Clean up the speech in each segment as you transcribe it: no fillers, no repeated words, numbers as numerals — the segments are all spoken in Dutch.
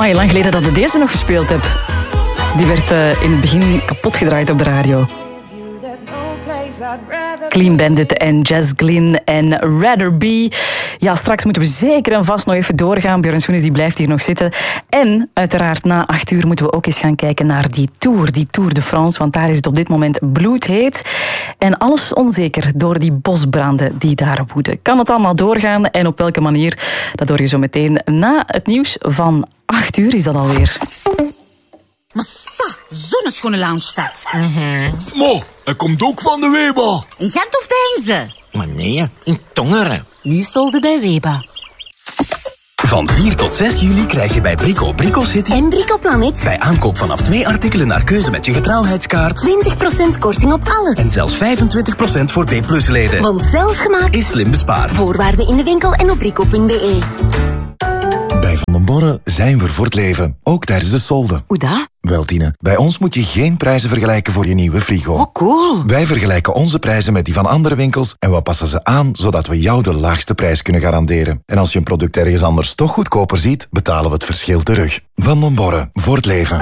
Amai, lang geleden dat ik deze nog gespeeld heb. Die werd in het begin kapot gedraaid op de radio. Clean Bandit en Jazz Glynn en Rather Be. Ja, straks moeten we zeker en vast nog even doorgaan. Björn Soenes die blijft hier nog zitten. En uiteraard na 8 uur moeten we ook eens gaan kijken naar die Tour de France. Want daar is het op dit moment bloedheet. En alles onzeker door die bosbranden die daar woeden. Kan het allemaal doorgaan en op welke manier? Dat hoor je zo meteen na het nieuws van 8 uur is dat alweer. Massa, zo'n schone loungestad. Mo, hij komt ook van de Weba. In Gent of Deinze? Maar nee, in Tongeren. Nu solde bij Weba. Van 4 tot 6 juli krijg je bij Brico City en Brico Planet bij aankoop vanaf 2 artikelen naar keuze met je getrouwheidskaart 20% korting op alles. En zelfs 25% voor B+-leden. Want zelfgemaakt is slim bespaard. Voorwaarden in de winkel en op brico.be. Bij Van den Borre zijn we voor het leven, ook tijdens de solden. Hoe dat? Wel, Tine, bij ons moet je geen prijzen vergelijken voor je nieuwe frigo. Oh, cool. Wij vergelijken onze prijzen met die van andere winkels en we passen ze aan, zodat we jou de laagste prijs kunnen garanderen. En als je een product ergens anders toch goedkoper ziet, betalen we het verschil terug. Van den Borre, voor het leven.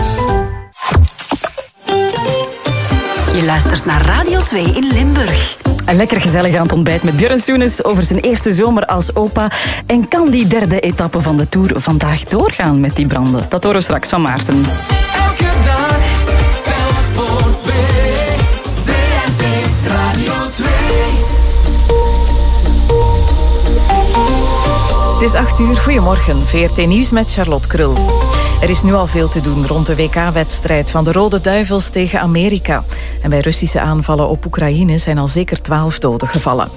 Je luistert naar Radio 2 in Limburg. Een lekker gezellig aan het ontbijt met Björn Soenes over zijn eerste zomer als opa. En kan die derde etappe van de Tour vandaag doorgaan met die branden? Dat horen we straks van Maarten. Elke dag telt voor 2. VRT Radio 2. Het is 8 uur. Goedemorgen. VRT Nieuws met Charlotte Krul. Er is nu al veel te doen rond de WK-wedstrijd van de Rode Duivels tegen Amerika. En bij Russische aanvallen op Oekraïne zijn al zeker 12 doden gevallen.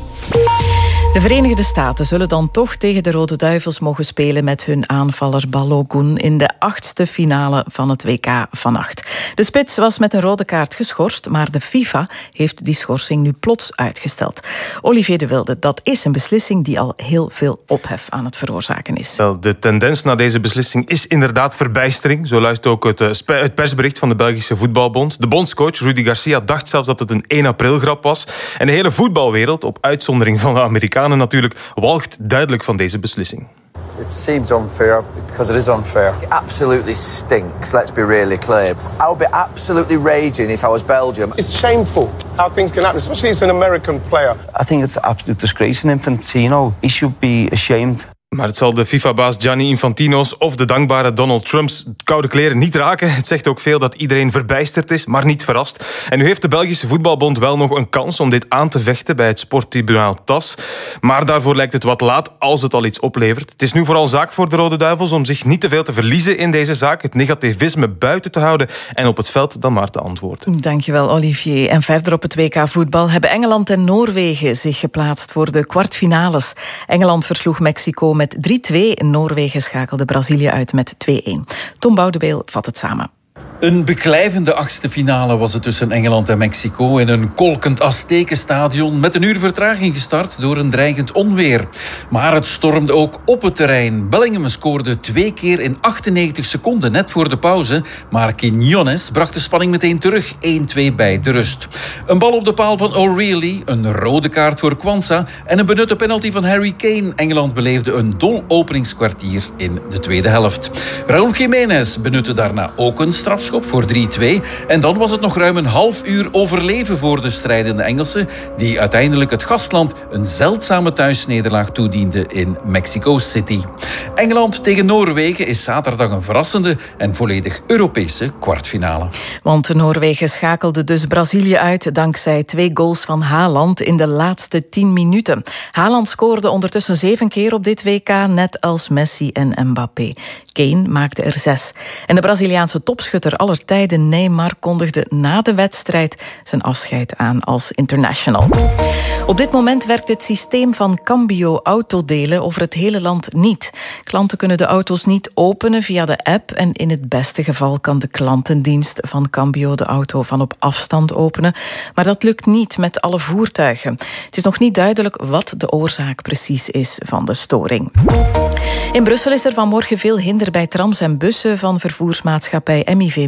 De Verenigde Staten zullen dan toch tegen de Rode Duivels mogen spelen met hun aanvaller Balogun in de 8e finale van het WK vannacht. De spits was met een rode kaart geschorst, maar de FIFA heeft die schorsing nu plots uitgesteld. Olivier de Wilde, dat is een beslissing die al heel veel ophef aan het veroorzaken is. Wel, de tendens na deze beslissing is inderdaad verbijstering. Zo luidt ook het persbericht van de Belgische Voetbalbond. De bondscoach Rudy Garcia dacht zelfs dat het een 1 april grap was. En de hele voetbalwereld, op uitzondering van de Amerikanen natuurlijk, walgt duidelijk van deze beslissing. It seems unfair because it is unfair. It absolutely stinks, let's be really clear. I would be absolutely raging if I was Belgium. It's shameful how things can happen, especially as an American player. I think it's an absolute disgrace in Infantino. He should be ashamed. Maar het zal de FIFA-baas Gianni Infantino's of de dankbare Donald Trumps koude kleren niet raken. Het zegt ook veel dat iedereen verbijsterd is, maar niet verrast. En nu heeft de Belgische Voetbalbond wel nog een kans om dit aan te vechten bij het sporttribunaal TAS. Maar daarvoor lijkt het wat laat als het al iets oplevert. Het is nu vooral zaak voor de Rode Duivels om zich niet te veel te verliezen in deze zaak, het negativisme buiten te houden en op het veld dan maar te antwoorden. Dankjewel, Olivier. En verder op het WK voetbal hebben Engeland en Noorwegen zich geplaatst voor de kwartfinales. Engeland versloeg Mexico met 3-2. Noorwegen schakelde Brazilië uit met 2-1. Tom Boudeweel vat het samen. Een beklijvende 8e finale was het tussen Engeland en Mexico in een kolkend Aztekenstadion met een uur vertraging gestart door een dreigend onweer. Maar het stormde ook op het terrein. Bellingham scoorde 2 keer in 98 seconden, net voor de pauze. Maar Quiñones bracht de spanning meteen terug, 1-2 bij de rust. Een bal op de paal van O'Reilly, een rode kaart voor Kwanza en een benutte penalty van Harry Kane. Engeland beleefde een dol openingskwartier in de tweede helft. Raúl Jiménez benutte daarna ook een strafschop voor 3-2. En dan was het nog ruim een half uur overleven voor de strijdende Engelsen, die uiteindelijk het gastland een zeldzame thuisnederlaag toediende in Mexico City. Engeland tegen Noorwegen is zaterdag een verrassende en volledig Europese kwartfinale. Want Noorwegen schakelde dus Brazilië uit dankzij 2 goals van Haaland in de laatste 10 minuten. Haaland scoorde ondertussen 7 keer op dit WK, net als Messi en Mbappé. Kane maakte er 6. En de Braziliaanse topschutter aller tijden Neymar kondigde na de wedstrijd zijn afscheid aan als international. Op dit moment werkt het systeem van Cambio autodelen over het hele land niet. Klanten kunnen de auto's niet openen via de app en in het beste geval kan de klantendienst van Cambio de auto van op afstand openen. Maar dat lukt niet met alle voertuigen. Het is nog niet duidelijk wat de oorzaak precies is van de storing. In Brussel is er vanmorgen veel hinder bij trams en bussen van vervoersmaatschappij MIVB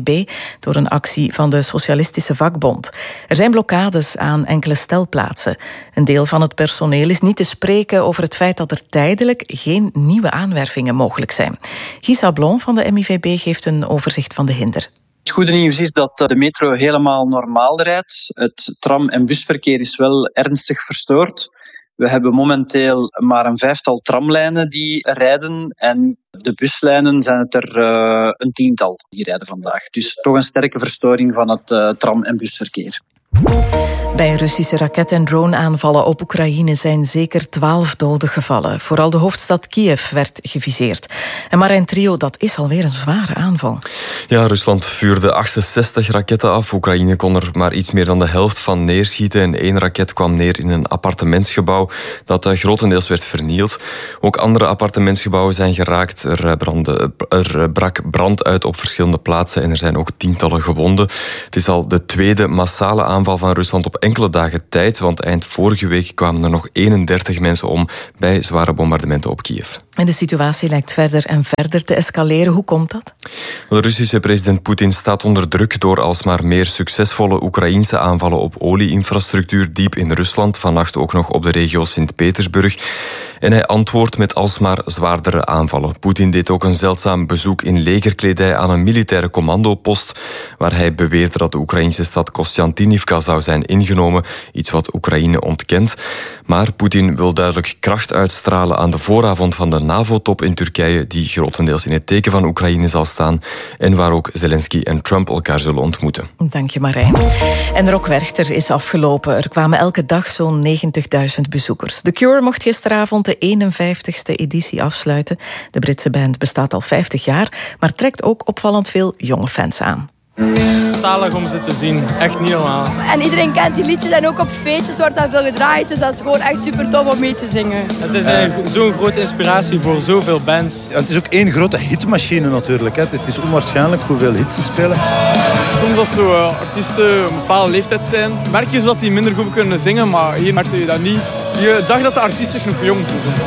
MIVB door een actie van de Socialistische Vakbond. Er zijn blokkades aan enkele stelplaatsen. Een deel van het personeel is niet te spreken over het feit dat er tijdelijk geen nieuwe aanwervingen mogelijk zijn. Guy Sablon van de MIVB geeft een overzicht van de hinder. Het goede nieuws is dat de metro helemaal normaal rijdt. Het tram- en busverkeer is wel ernstig verstoord. We hebben momenteel maar een 5-tal tramlijnen die rijden en de buslijnen zijn het er een 10-tal die rijden vandaag. Dus toch een sterke verstoring van het tram- en busverkeer. Bij Russische raket- en droneaanvallen op Oekraïne zijn zeker 12 doden gevallen. Vooral de hoofdstad Kiev werd geviseerd. En Marijn Trio, dat is alweer een zware aanval. Ja, Rusland vuurde 68 raketten af. Oekraïne kon er maar iets meer dan de helft van neerschieten. En 1 raket kwam neer in een appartementsgebouw dat grotendeels werd vernield. Ook andere appartementsgebouwen zijn geraakt. Er brak brand uit op verschillende plaatsen en er zijn ook tientallen gewonden. Het is al de tweede massale aanval van Rusland op enkele dagen tijd, want eind vorige week kwamen er nog 31 mensen om bij zware bombardementen op Kiev. En de situatie lijkt verder en verder te escaleren. Hoe komt dat? De Russische president Poetin staat onder druk door alsmaar meer succesvolle Oekraïense aanvallen op olieinfrastructuur diep in Rusland, vannacht ook nog op de regio Sint-Petersburg. En hij antwoordt met alsmaar zwaardere aanvallen. Poetin deed ook een zeldzaam bezoek in legerkledij aan een militaire commandopost, waar hij beweerde dat de Oekraïnse stad Kostjantinivka zou zijn ingenomen, iets wat Oekraïne ontkent. Maar Poetin wil duidelijk kracht uitstralen aan de vooravond van de NAVO-top in Turkije, die grotendeels in het teken van Oekraïne zal staan en waar ook Zelensky en Trump elkaar zullen ontmoeten. Dank je, Marijn. En Rock Werchter is afgelopen. Er kwamen elke dag zo'n 90.000 bezoekers. The Cure mocht gisteravond de 51ste editie afsluiten. De Britse band bestaat al 50 jaar, maar trekt ook opvallend veel jonge fans aan. Zalig om ze te zien, echt niet normaal. En iedereen kent die liedjes en ook op feestjes wordt dat veel gedraaid, dus dat is gewoon echt super tof om mee te zingen. En ze zijn zo'n grote inspiratie voor zoveel bands. Ja, het is ook één grote hitmachine natuurlijk. Hè. Het is onwaarschijnlijk hoeveel hits ze spelen. Soms als zo artiesten een bepaalde leeftijd zijn, merk je dat die minder goed kunnen zingen, maar hier merkte je dat niet. Je zag dat de artiesten zich nog jong voelden.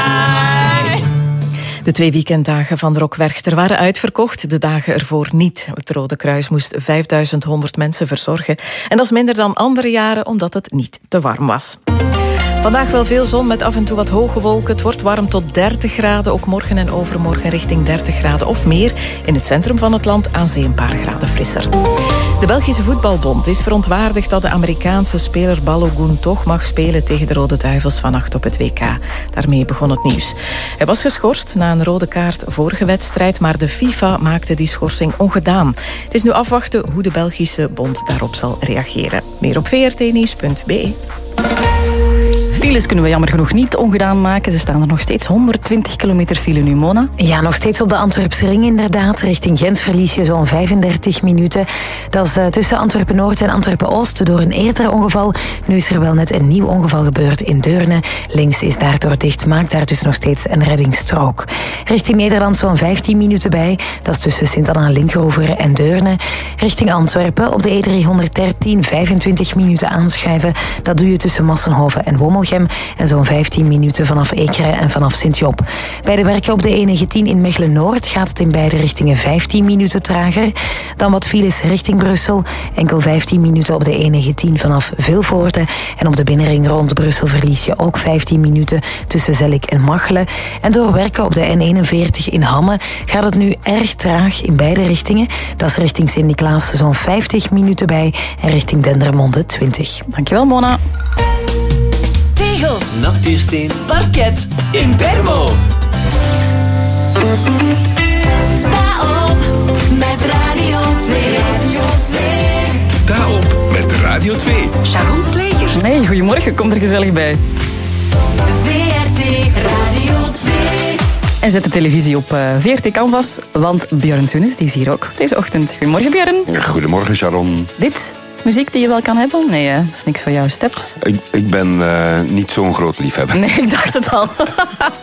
De 2 weekenddagen van Rock Werchter waren uitverkocht, de dagen ervoor niet. Het Rode Kruis moest 5100 mensen verzorgen. En dat is minder dan andere jaren, omdat het niet te warm was. Vandaag wel veel zon met af en toe wat hoge wolken. Het wordt warm tot 30 graden, ook morgen en overmorgen richting 30 graden of meer. In het centrum van het land aan zee een paar graden frisser. De Belgische Voetbalbond is verontwaardigd dat de Amerikaanse speler Balogun toch mag spelen tegen de Rode Duivels vannacht op het WK. Daarmee begon het nieuws. Hij was geschorst na een rode kaart vorige wedstrijd, maar de FIFA maakte die schorsing ongedaan. Het is nu afwachten hoe de Belgische bond daarop zal reageren. Meer op vrtnieuws.be. Files kunnen we jammer genoeg niet ongedaan maken. Ze staan er nog steeds 120 kilometer file nu, Mona. Ja, nog steeds op de Antwerpse ring inderdaad. Richting Gent verlies je zo'n 35 minuten. Dat is tussen Antwerpen-Noord en Antwerpen-Oost door een eerder ongeval. Nu is er wel net een nieuw ongeval gebeurd in Deurne. Links is daardoor dicht, maakt daar dus nog steeds een reddingsstrook. Richting Nederland zo'n 15 minuten bij. Dat is tussen Sint-Anna-Linkeroever en Deurne. Richting Antwerpen op de E313 25 minuten aanschuiven. Dat doe je tussen Massenhoven en Wommelgem. En zo'n 15 minuten vanaf Ekere en vanaf Sint-Job. Bij de werken op de E19 in Mechelen-Noord gaat het in beide richtingen 15 minuten trager. Dan wat files richting Brussel. Enkel 15 minuten op de E19 vanaf Vilvoorde. En op de binnenring rond Brussel verlies je ook 15 minuten tussen Zellik en Machelen. En door werken op de N41 in Hamme gaat het nu erg traag in beide richtingen. Dat is richting Sint-Niklaas zo'n 50 minuten bij en richting Dendermonde 20. Dankjewel, Mona. Tegels, Natuursteen, parket, in Bermo. Sta op met Radio 2. Radio 2. Sta op met Radio 2. Sharon Slegers. Nee, goedemorgen, kom er gezellig bij. VRT Radio 2. En zet de televisie op VRT Canvas, want Björn Soenes die is hier ook deze ochtend. Goedemorgen, Björn. Goedemorgen, Sharon. Dit, muziek die je wel kan hebben? Nee, hè? Dat is niks voor jou, Steps. Ik ben niet zo'n groot liefhebber. Nee, ik dacht het al.